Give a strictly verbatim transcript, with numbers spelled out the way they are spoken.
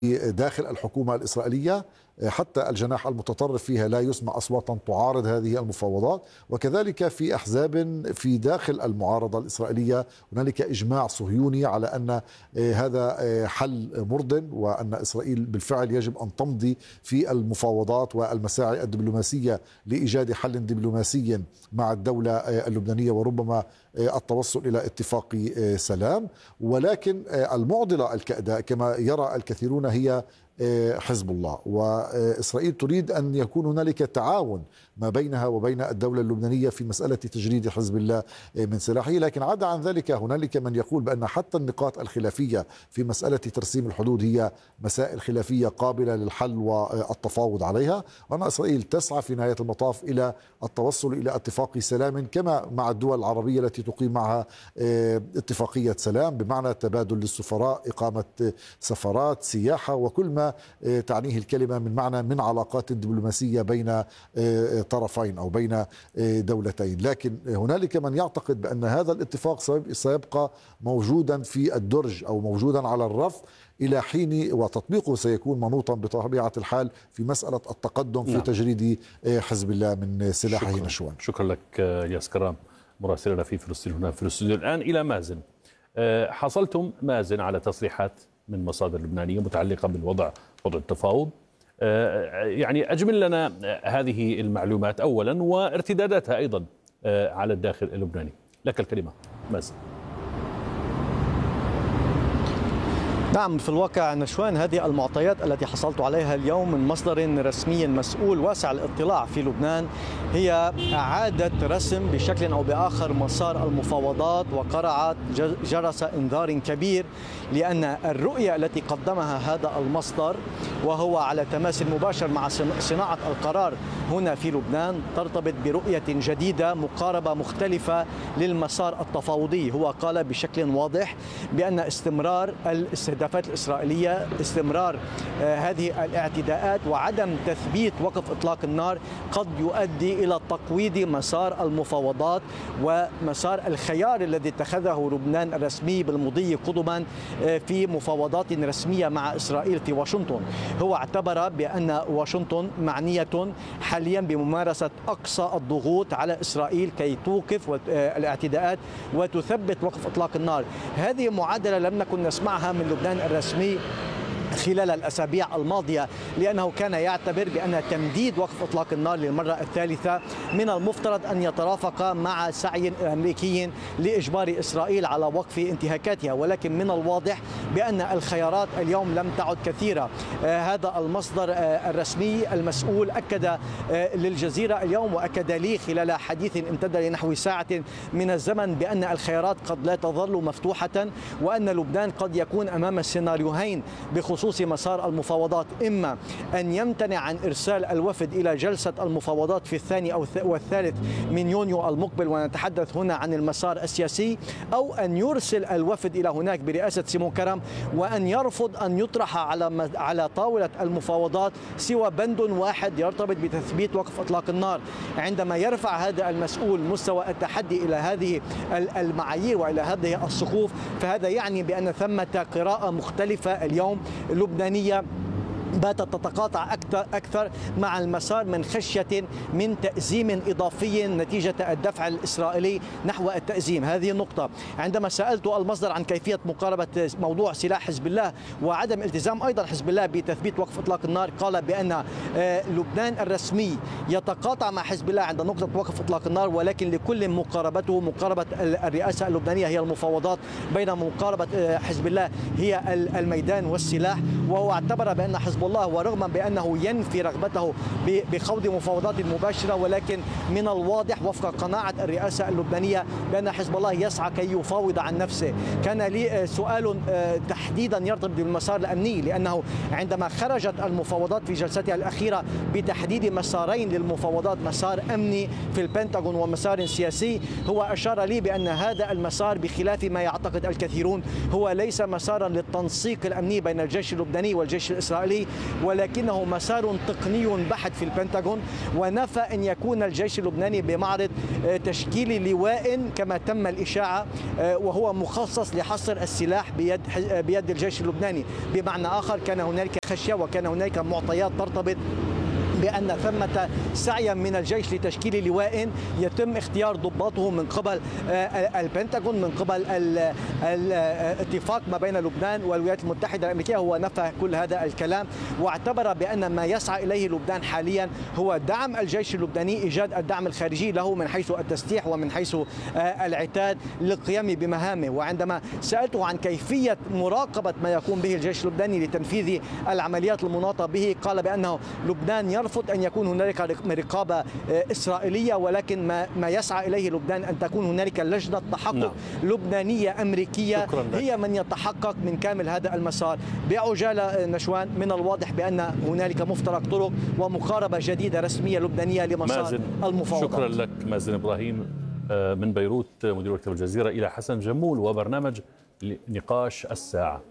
داخل الحكومة الإسرائيلية، حتى الجناح المتطرف فيها لا يسمع أصواتا تعارض هذه المفاوضات، وكذلك في أحزاب في داخل المعارضة الإسرائيلية هنالك إجماع صهيوني على أن هذا حل مرضٍ، وأن إسرائيل بالفعل يجب أن تمضي في المفاوضات والمساعي الدبلوماسية لإيجاد حل دبلوماسي مع الدولة اللبنانية، وربما التوصل إلى اتفاق سلام. ولكن المعضلة الكأداء كما يرى الكثيرون هي حزب الله، وإسرائيل تريد أن يكون هنالك تعاون ما بينها وبين الدولة اللبنانية في مسألة تجريد حزب الله من سلاحه. لكن عدا عن ذلك هنالك من يقول بأن حتى النقاط الخلافية في مسألة ترسيم الحدود هي مسائل خلافية قابلة للحل والتفاوض عليها، وأن إسرائيل تسعى في نهاية المطاف إلى التوصل إلى اتفاق سلام كما مع الدول العربية التي تقيم معها اتفاقية سلام، بمعنى تبادل للسفراء، إقامة سفارات، سياحة، وكل ما تعنيه الكلمة من معنى من علاقات دبلوماسية بين طرفين أو بين دولتين. لكن هنالك من يعتقد بأن هذا الاتفاق سيبقى موجودا في الدرج أو موجودا على الرف إلى حين، وتطبيقه سيكون منوطا بطبيعة الحال في مسألة التقدم في نعم. تجريد حزب الله من سلاحه نشوان. شكرا لك ياس كرام مراسلنا في فلسطين هنا في الاستوديو. الآن إلى مازن. حصلتم مازن على تصريحات من مصادر لبنانية متعلقة بالوضع، وضع التفاوض، يعني أجمل لنا هذه المعلومات أولا وارتداداتها أيضا على الداخل اللبناني. لك الكلمة مازن. نعم، في الواقع نشوان هذه المعطيات التي حصلت عليها اليوم من مصدر رسمي مسؤول واسع الاطلاع في لبنان هي إعادة رسم بشكل أو بآخر مسار المفاوضات، وقرعت جرس إنذار كبير، لأن الرؤية التي قدمها هذا المصدر وهو على تماس مباشر مع صناعة القرار هنا في لبنان ترتبط برؤية جديدة مقاربة مختلفة للمسار التفاوضي. هو قال بشكل واضح بأن استمرار الاستهدافات الإسرائيلية، استمرار هذه الاعتداءات وعدم تثبيت وقف إطلاق النار قد يؤدي إلى تقويض مسار المفاوضات ومسار الخيار الذي اتخذه لبنان الرسمي بالمضي قدما في مفاوضات رسمية مع إسرائيل في واشنطن. هو اعتبر بأن واشنطن معنية حاليا بممارسة أقصى الضغوط على إسرائيل كي توقف الاعتداءات وتثبت وقف إطلاق النار. هذه معادلة لم نكن نسمعها من لبنان الرسمي خلال الأسابيع الماضية، لأنه كان يعتبر بأن تمديد وقف إطلاق النار للمرة الثالثة من المفترض أن يترافق مع سعي أمريكي لإجبار إسرائيل على وقف انتهاكاتها، ولكن من الواضح بأن الخيارات اليوم لم تعد كثيرة. آه هذا المصدر آه الرسمي المسؤول أكد آه للجزيرة اليوم وأكد لي خلال حديث امتد لنحو ساعة من الزمن بأن الخيارات قد لا تظل مفتوحة، وأن لبنان قد يكون أمام سيناريوهين بخصوص خصوص مسار المفاوضات: إما أن يمتنع عن إرسال الوفد إلى جلسة المفاوضات في الثاني أو والثالث من يونيو المقبل، ونتحدث هنا عن المسار السياسي، أو أن يرسل الوفد إلى هناك برئاسة سيمون كرم وأن يرفض أن يطرح على على طاولة المفاوضات سوى بند واحد يرتبط بتثبيت وقف إطلاق النار. عندما يرفع هذا المسؤول مستوى التحدي إلى هذه المعايير وإلى هذه الصفوف، فهذا يعني بأن ثمة قراءة مختلفة اليوم لبنانية باتت تتقاطع أكثر أكثر مع المسار من خشية من تأزيم إضافي نتيجة الدفع الإسرائيلي نحو التأزيم. هذه النقطة. عندما سألت المصدر عن كيفية مقاربة موضوع سلاح حزب الله وعدم التزام أيضا حزب الله بتثبيت وقف إطلاق النار، قال بأن لبنان الرسمي يتقاطع مع حزب الله عند نقطة وقف إطلاق النار، ولكن لكل مقاربته. مقاربة الرئاسة اللبنانية هي المفاوضات، بينما مقاربة حزب الله هي الميدان والسلاح. وهو اعتبر بأن حزب الله ورغم بأنه ينفي رغبته بخوض مفاوضات مباشرة، ولكن من الواضح وفق قناعة الرئاسة اللبنانية بأن حزب الله يسعى كي يفاوض عن نفسه. كان لي سؤال تحديدا يرتبط بالمسار الأمني، لأنه عندما خرجت المفاوضات في جلستها الأخيرة بتحديد مسارين للمفاوضات، مسار أمني في البنتاغون ومسار سياسي، هو أشار لي بأن هذا المسار بخلاف ما يعتقد الكثيرون هو ليس مسارا للتنسيق الأمني بين الجيش اللبناني والجيش الإسرائيلي، ولكنه مسار تقني بحت في البنتاغون، ونفى أن يكون الجيش اللبناني بمعرض تشكيل لواء كما تم الإشاعة، وهو مخصص لحصر السلاح بيد بيد الجيش اللبناني. بمعنى آخر كان هنالك خشية وكان هنالك معطيات ترتبط بأن ثمة سعيا من الجيش لتشكيل لواء يتم اختيار ضباطه من قبل البنتاغون، من قبل الاتفاق ما بين لبنان والولايات المتحدة الأمريكية. هو نفى كل هذا الكلام واعتبر بأن ما يسعى إليه لبنان حاليا هو دعم الجيش اللبناني، إيجاد الدعم الخارجي له من حيث التسليح ومن حيث العتاد للقيام بمهامه. وعندما سألته عن كيفية مراقبة ما يقوم به الجيش اللبناني لتنفيذ العمليات المناطة به، قال بأنه لبنان يرفض أن يكون هنالك رقابة إسرائيلية، ولكن ما, ما يسعى إليه لبنان أن تكون هنالك لجنة تحقق نعم. لبنانية أمريكية هي من يتحقق من كامل هذا المسار. بعجالة نشوان، من الواضح بأن هنالك مفترق طرق ومقاربة جديدة رسمية لبنانية لمسار المفاوضات. شكرا لك مازن إبراهيم من بيروت، مدير مكتب الجزيرة، إلى حسن جمول وبرنامج نقاش الساعة.